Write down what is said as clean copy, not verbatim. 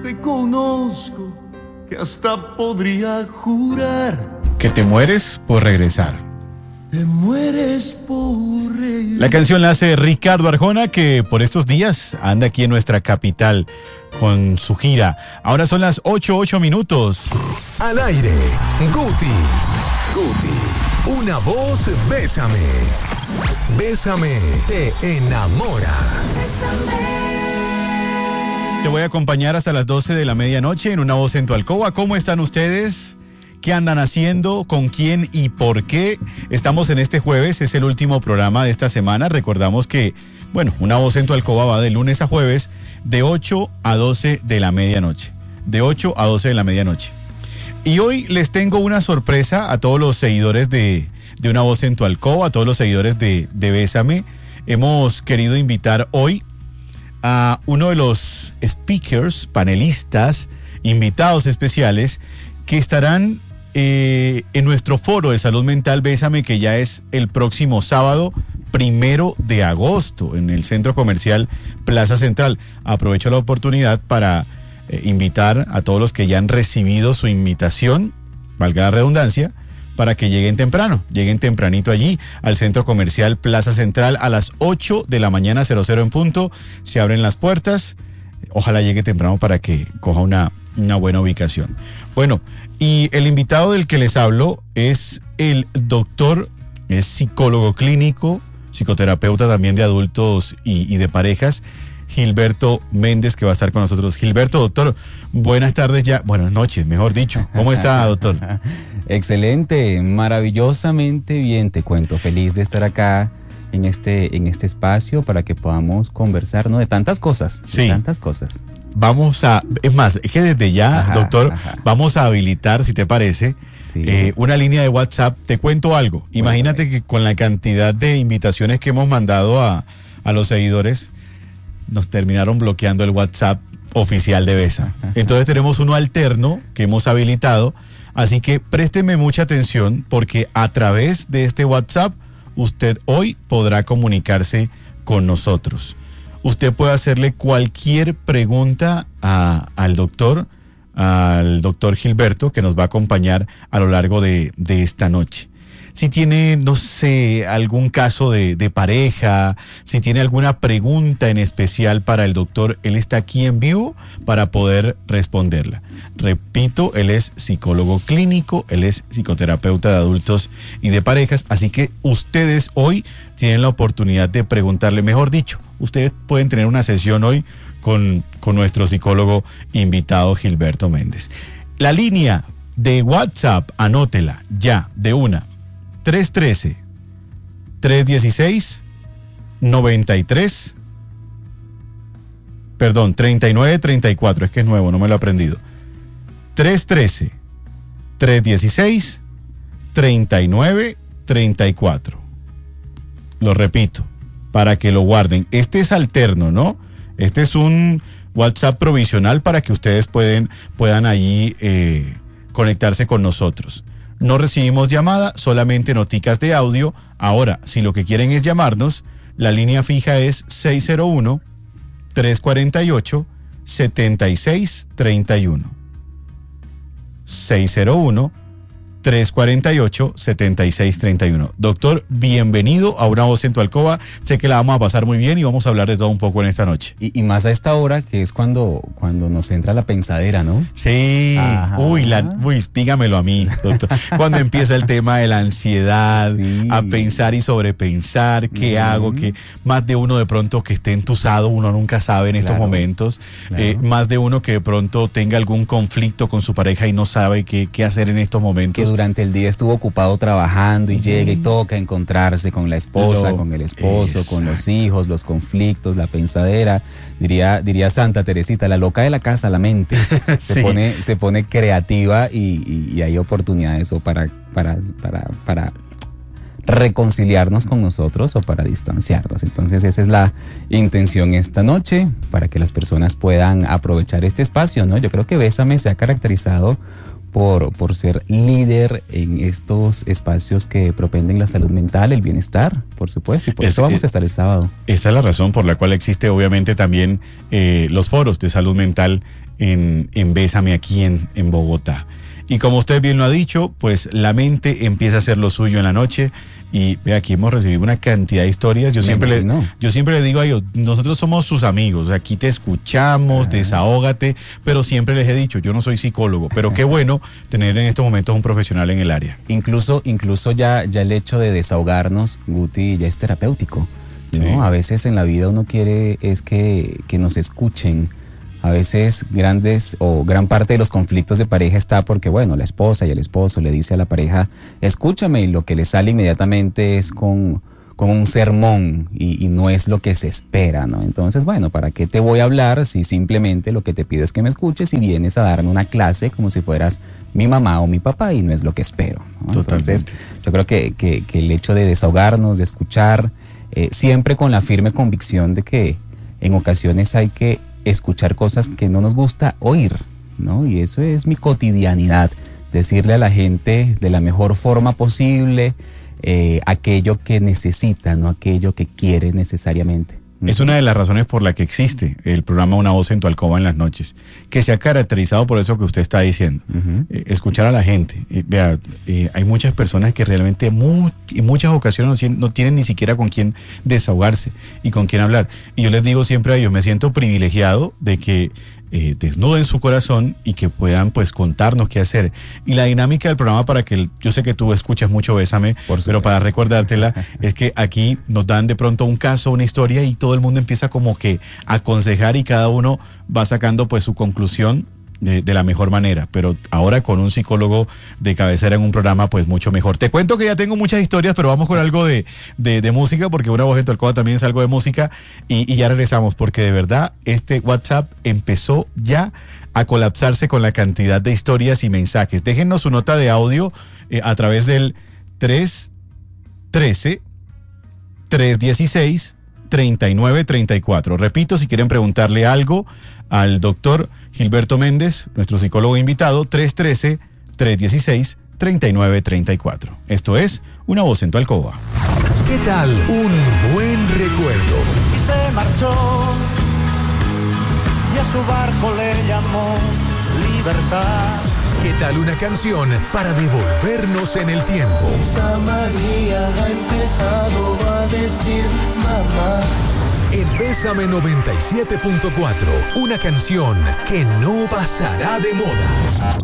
te conozco, que hasta podría jurar que te mueres por regresar. Te mueres por regresar. La canción la hace Ricardo Arjona, que por estos días anda aquí en nuestra capital con su gira. Ahora son las 8:08. Al aire, Guti. Una voz, bésame. Bésame, te enamora. Te voy a acompañar hasta las 12 de la medianoche en Una Voz en tu Alcoba. ¿Cómo están ustedes? ¿Qué andan haciendo? ¿Con quién y por qué? Estamos en este jueves, es el último programa de esta semana. Recordamos que, Una Voz en tu Alcoba va de lunes a jueves de 8 a 12 de la medianoche. De 8 a 12 de la medianoche. Y hoy les tengo una sorpresa a todos los seguidores de Una Voz en tu Alcoba, a todos los seguidores de Bésame. Hemos querido invitar hoy a uno de los speakers, panelistas, invitados especiales que estarán en nuestro foro de salud mental Bésame, que ya es el próximo sábado 1 de agosto en el Centro Comercial Plaza Central. Aprovecho la oportunidad para invitar a todos los que ya han recibido su invitación, valga la redundancia, para que lleguen tempranito allí al Centro Comercial Plaza Central a las 8 de la mañana, 00 en punto. Se abren las puertas. Ojalá llegue temprano para que coja una buena ubicación. Bueno, y el invitado del que les hablo es el doctor, es psicólogo clínico, psicoterapeuta también de adultos y de parejas, Gilberto Méndez, que va a estar con nosotros. Gilberto, doctor, buenas tardes ya, buenas noches, mejor dicho. ¿Cómo está, doctor? Excelente, maravillosamente bien, te cuento. Feliz de estar acá en este espacio para que podamos conversar, ¿no? De tantas cosas. Sí. De tantas cosas. Es que desde ya, doctor, vamos a habilitar, si te parece, sí, una línea de WhatsApp. Te cuento algo. Imagínate que con la cantidad de invitaciones que hemos mandado a los seguidores, nos terminaron bloqueando el WhatsApp oficial de Besa. Entonces tenemos uno alterno que hemos habilitado, así que présteme mucha atención porque a través de este WhatsApp usted hoy podrá comunicarse con nosotros. Usted puede hacerle cualquier pregunta al doctor Gilberto, que nos va a acompañar a lo largo de esta noche. Si tiene, no sé, algún caso de pareja, si tiene alguna pregunta en especial para el doctor, él está aquí en vivo para poder responderla. Repito, él es psicólogo clínico, él es psicoterapeuta de adultos y de parejas, así que ustedes hoy tienen la oportunidad de preguntarle, mejor dicho, ustedes pueden tener una sesión hoy con nuestro psicólogo invitado Gilberto Méndez. La línea de WhatsApp, anótela ya, de una. 3934, es que es nuevo, no me lo he aprendido. 313-316-3934. Lo repito, para que lo guarden. Este es alterno, ¿no? Este es un WhatsApp provisional para que ustedes puedan allí conectarse con nosotros. No recibimos llamada, solamente noticas de audio. Ahora, si lo que quieren es llamarnos, la línea fija es 601-348-7631. 601-348-7631. Doctor, bienvenido a Una Voz en tu Alcoba. Sé que la vamos a pasar muy bien y vamos a hablar de todo un poco en esta noche. Y más a esta hora, que es cuando nos entra la pensadera, ¿no? Sí. Uy, dígamelo a mí, doctor. Cuando empieza el tema de la ansiedad, sí, a pensar y sobrepensar, ¿qué hago? Que más de uno de pronto que esté entusado, uno nunca sabe en estos momentos. Claro. Más de uno que de pronto tenga algún conflicto con su pareja y no sabe qué hacer en estos momentos. Que durante el día estuvo ocupado trabajando y llega y toca encontrarse con la esposa, con el esposo, exacto, con los hijos, los conflictos, la pensadera. Diría Santa Teresita, la loca de la casa, la mente, se pone creativa y hay oportunidades o para reconciliarnos con nosotros o para distanciarnos. Entonces esa es la intención esta noche, para que las personas puedan aprovechar este espacio, ¿no? Yo creo que Bésame se ha caracterizado por ser líder en estos espacios que propenden la salud mental, el bienestar, por supuesto, y por eso vamos a estar el sábado. Esa es la razón por la cual existe obviamente también los foros de salud mental en Bésame aquí en Bogotá. Y como usted bien lo ha dicho, pues la mente empieza a hacer lo suyo en la noche. Y ve, aquí hemos recibido una cantidad de historias. Yo siempre le digo a ellos, nosotros somos sus amigos, aquí te escuchamos, desahógate, pero siempre les he dicho, yo no soy psicólogo, pero qué bueno tener en estos momentos un profesional en el área. Incluso ya el hecho de desahogarnos, Guti, ya es terapéutico, ¿no? Sí. A veces en la vida uno quiere es que nos escuchen. A veces gran parte de los conflictos de pareja está porque, bueno, la esposa y el esposo le dice a la pareja, escúchame, y lo que le sale inmediatamente es con un sermón y no es lo que se espera, ¿no? Entonces, bueno, ¿para qué te voy a hablar si simplemente lo que te pido es que me escuches y vienes a darme una clase como si fueras mi mamá o mi papá y no es lo que espero, ¿no? Entonces, yo creo que el hecho de desahogarnos, de escuchar, siempre con la firme convicción de que en ocasiones hay que escuchar cosas que no nos gusta oír, ¿no? Y eso es mi cotidianidad, decirle a la gente de la mejor forma posible aquello que necesita, no aquello que quiere necesariamente. Es una de las razones por la que existe el programa Una Voz en tu Alcoba en las noches, que se ha caracterizado por eso que usted está diciendo, escuchar a la gente. Vea, hay muchas personas que realmente en muchas ocasiones no tienen ni siquiera con quién desahogarse y con quién hablar. Y yo les digo siempre a ellos, me siento privilegiado de que desnuden su corazón y que puedan pues contarnos qué hacer. Y la dinámica del programa, para que yo sé que tú escuchas mucho Bésame, pero para recordártela, es que aquí nos dan de pronto un caso, una historia, y todo el mundo empieza como que a aconsejar y cada uno va sacando pues su conclusión de la mejor manera, pero ahora con un psicólogo de cabecera en un programa pues mucho mejor. Te cuento que ya tengo muchas historias, pero vamos con algo de música, porque Una Voz en tu Alcoba también es algo de música, y ya regresamos, porque de verdad este WhatsApp empezó ya a colapsarse con la cantidad de historias y mensajes. Déjennos su nota de audio a través del 313-316-3934. Repito, si quieren preguntarle algo al doctor Gilberto Méndez, nuestro psicólogo invitado, 313-316-3934. Esto es Una Voz en tu Alcoba. ¿Qué tal un buen recuerdo? Y se marchó, y a su barco le llamó Libertad. ¿Qué tal una canción para devolvernos en el tiempo? Esa María ha empezado a decir mamá. En Bésame 97.4, una canción que no pasará de moda.